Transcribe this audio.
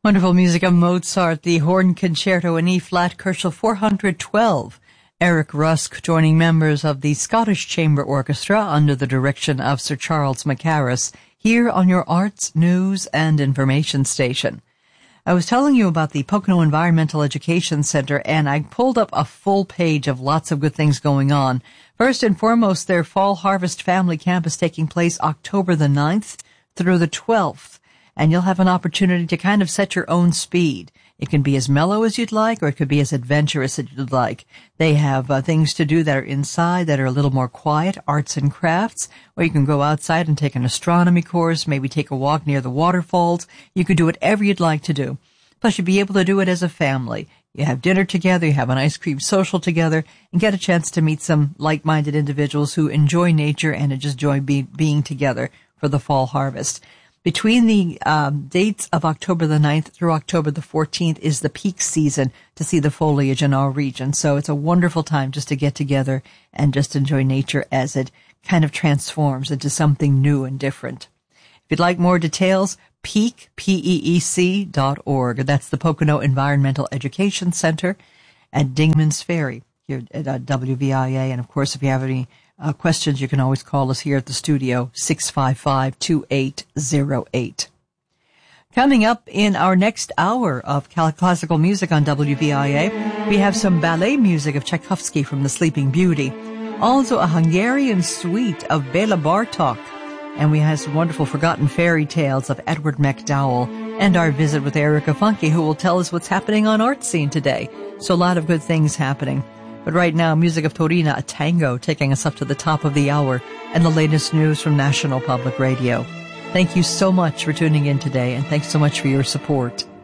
Wonderful music of Mozart, the Horn Concerto in E-flat, Kerschel 412. Eric Rusk joining members of the Scottish Chamber Orchestra under the direction of Sir Charles Mackerras here on your Arts, News and Information Station. I was telling you about the Pocono Environmental Education Center, and I pulled up a full page of lots of good things going on. First and foremost, their Fall Harvest Family Camp is taking place October the 9th through the 12th, and you'll have an opportunity to kind of set your own speed. It can be as mellow as you'd like, or it could be as adventurous as you'd like. They have things to do that are inside that are a little more quiet, arts and crafts, or you can go outside and take an astronomy course, maybe take a walk near the waterfalls. You could do whatever you'd like to do. Plus, you'd be able to do it as a family. You have dinner together, you have an ice cream social together, and get a chance to meet some like-minded individuals who enjoy nature and just enjoy being together for the fall harvest. Between the dates of October the 9th through October the 14th is the peak season to see the foliage in our region. So it's a wonderful time just to get together and just enjoy nature as it kind of transforms into something new and different. If you'd like more details, peak.org. That's the Pocono Environmental Education Center at Dingman's Ferry here at WVIA. And, of course, if you have any questions, you can always call us here at the studio, 655-2808. Coming up in our next hour of classical music on WVIA, we have some ballet music of Tchaikovsky from The Sleeping Beauty, also a Hungarian suite of Bela Bartok, and we have some wonderful forgotten fairy tales of Edward MacDowell, and our visit with Erica Funke, who will tell us what's happening on Art Scene today. So a lot of good things happening. But right now, music of Torina, a tango, taking us up to the top of the hour, and the latest news from National Public Radio. Thank you so much for tuning in today, and thanks so much for your support.